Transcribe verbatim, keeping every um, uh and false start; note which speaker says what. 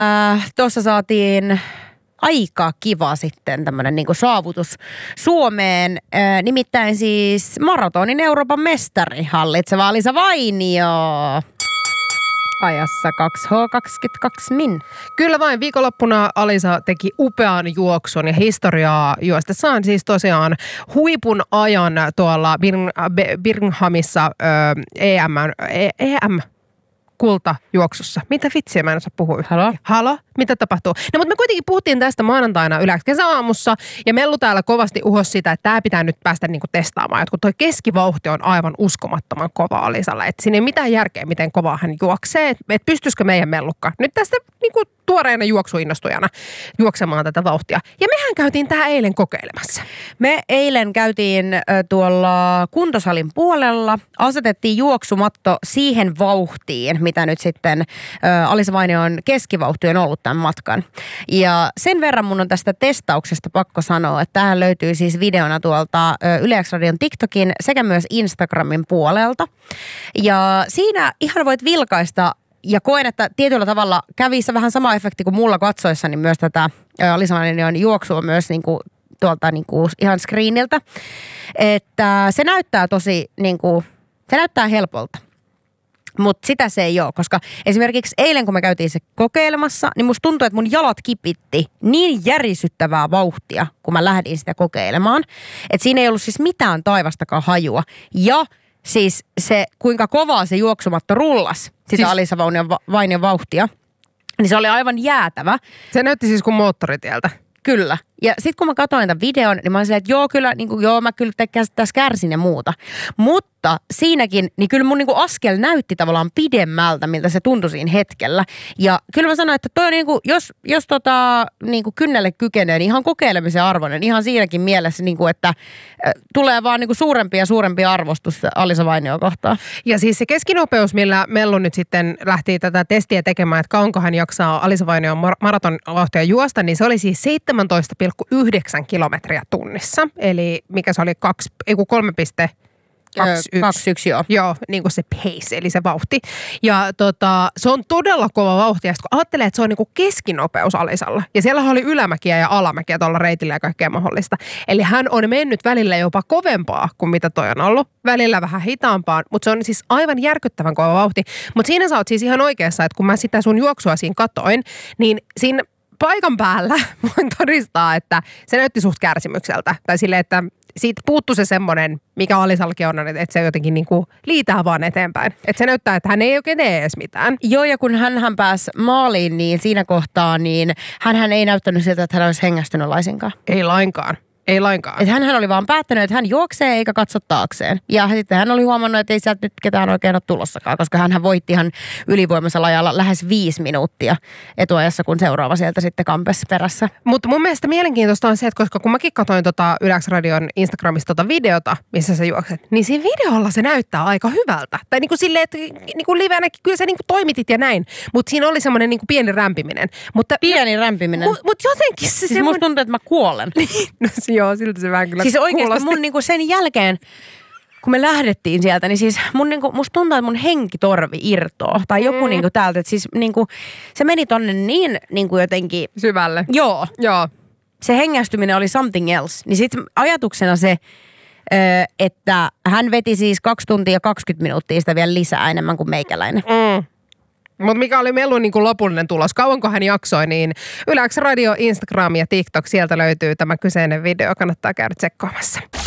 Speaker 1: Äh, tuossa saatiin aika kiva sitten tämmöinen niinku saavutus Suomeen. Äh, nimittäin siis maratonin Euroopan mestari hallitseva Alisa Vainio. Ajassa kaksi H kaksikymmentäkaksi min.
Speaker 2: Kyllä vain. Viikonloppuna Alisa teki upean juoksun ja historiaa juostessaan siis tosiaan huipun ajan tuolla Birminghamissa E M, E M kultajuoksussa. Mitä vitsiä mä en osaa puhua?
Speaker 1: Halo?
Speaker 2: Halo? Mitä tapahtuu? No mutta me kuitenkin puhuttiin tästä maanantaina yleensä kesäaamussa ja Mellu täällä kovasti uhos sitä, että tää pitää nyt päästä niinku testaamaan. Että kun toi keskivauhti on aivan uskomattoman kova Alisalla. Että siinä ei mitään järkeä, miten kovaa hän juoksee. Että et pystyisikö meidän Mellukka nyt tästä niinku tuoreena juoksuinnostujana juoksemaan tätä vauhtia. Ja mehän käytiin tää eilen kokeilemassa.
Speaker 1: Me eilen käytiin äh, tuolla kuntosalin puolella. Asetettiin juoksumatto siihen vauhtiin, mitä nyt sitten äh, Alisa Vainion keskivauhti on ollut tämän matkan. Ja sen verran mun on tästä testauksesta pakko sanoa, että tähän löytyy siis videona tuolta äh, Yle X Radion TikTokin sekä myös Instagramin puolelta. Ja siinä ihan voit vilkaista ja koen, että tietyllä tavalla kävi se vähän sama efekti kuin mulla katsoessani myös tätä äh, Alisa Vainion juoksua myös niinku tuolta niinku ihan screeniltä. Että se näyttää tosi niinku, se näyttää helpolta. Mutta sitä se ei ole, koska esimerkiksi eilen kun me käytiin se kokeilemassa, niin musta tuntui, että mun jalat kipitti niin järisyttävää vauhtia, kun mä lähdin sitä kokeilemaan. Että siinä ei ollut siis mitään taivastakaan hajua. Ja siis se, kuinka kovaa se juoksumatto rullas, sitä siis Alisa Vainion vauhtia, niin se oli aivan jäätävä.
Speaker 2: Se näytti siis kuin moottoritieltä.
Speaker 1: Kyllä. Ja sitten kun mä katsoin tämän videon, niin mä olin silleen, että joo, kyllä, niin kuin, joo, mä kyllä tässä kärsin ja muuta. Mutta siinäkin, niin kyllä mun niin kuin askel näytti tavallaan pidemmältä, miltä se tuntui siinä hetkellä. Ja kyllä mä sanoin, että toi on niin kuin, jos, jos tota, niin kuin kynnelle kykenee, niin ihan kokeilemisen arvoinen. Ihan siinäkin mielessä, niin kuin, että äh, tulee vaan niin kuin suurempia ja suurempia arvostusta Alisa Vainioa kohtaan.
Speaker 2: Ja siis se keskinopeus, millä Mellu nyt sitten lähti tätä testiä tekemään, että kauanko hän jaksaa Alisa Vainion mar- maratonvauhtia juosta, niin se oli siis seitsemäntoista pilkku yhdeksän kilometriä tunnissa. Eli mikä se oli, kaksi, ei kun kolme piste
Speaker 1: kaksi yksi, joo.
Speaker 2: Joo, niin kuin se pace, eli se vauhti. Ja tota, se on todella kova vauhti. Ja sitten kun ajattelee, että se on niin kuin keskinopeus Alisalla. Ja siellä oli ylämäkiä ja alamäkiä tuolla reitillä ja kaikkea mahdollista. Eli hän on mennyt välillä jopa kovempaa kuin mitä toi on ollut. Välillä vähän hitaampaan, mutta se on siis aivan järkyttävän kova vauhti. Mutta siinä sä oot siis ihan oikeassa, että kun mä sitä sun juoksua siinä katoin, niin siinä paikan päällä voin todistaa, että se näytti suht kärsimykseltä. Tai silleen, että siitä puuttuu se semmoinen, mikä Alisallakin on, että se jotenkin niinku liitää vaan eteenpäin. Että se näyttää, että hän ei oikein tee edes mitään.
Speaker 1: Joo, ja kun hän pääsi maaliin, niin siinä kohtaa, niin hän ei näyttänyt siltä, että hän olisi hengästynyt laisinkaan.
Speaker 2: Ei lainkaan. Ei lainkaan.
Speaker 1: Että hänhän oli vaan päättänyt, että hän juoksee eikä katso taakseen. Ja sitten hän oli huomannut, että ei sieltä nyt ketään oikein ole tulossakaan, koska hän voitti ihan ylivoimaisella ajalla lähes viisi minuuttia etuajassa, kun seuraava sieltä sitten kampesi perässä.
Speaker 2: Mutta mun mielestä mielenkiintoista on se, että koska kun mäkin katsoin tota Yle X Radion Instagramista tota videota, missä sä juokset, niin siinä videolla se näyttää aika hyvältä. Tai niinku silleen, että niinku livenäkin kyllä sä niinku toimitit ja näin, mutta siinä oli semmoinen niinku pieni rämpiminen. Mutta,
Speaker 1: pieni rämpiminen?
Speaker 2: Mutta mut jotenkin se
Speaker 1: siis
Speaker 2: semmoinen...
Speaker 1: musta tuntuu, että mä kuolen.
Speaker 2: No joo, siltä se vähän kyllä
Speaker 1: siis oikeasti
Speaker 2: kuulosti.
Speaker 1: Mun niinku sen jälkeen, kun me lähdettiin sieltä, niin siis mun niinku, musta tuntuu, että mun henkitorvi irtoo. Tai joku mm. niinku täältä, että siis niinku, se meni tonne niin niinku jotenkin...
Speaker 2: syvälle.
Speaker 1: Joo.
Speaker 2: Joo.
Speaker 1: Se hengästyminen oli something else. Niin sit ajatuksena se, että hän veti siis kaksi tuntia ja kaksikymmentä minuuttia sitä vielä lisää enemmän kuin meikäläinen.
Speaker 2: Mm. Mutta mikä oli Mellun niin kuin lopullinen tulos? Kauanko hän jaksoi, niin Yle X Radio, Instagram ja TikTok, sieltä löytyy tämä kyseinen video. Kannattaa käydä tsekkaamassa.